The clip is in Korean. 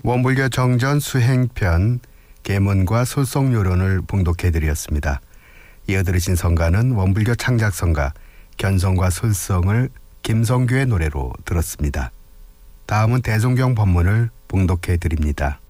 원불교 정전 수행편 계문과 소송요론을 봉독해드렸습니다. 이어 들으신 성가는 원불교 창작성가 견성과 솔성을 김성규의 노래로 들었습니다. 다음은 대종경 법문을 봉독해드립니다.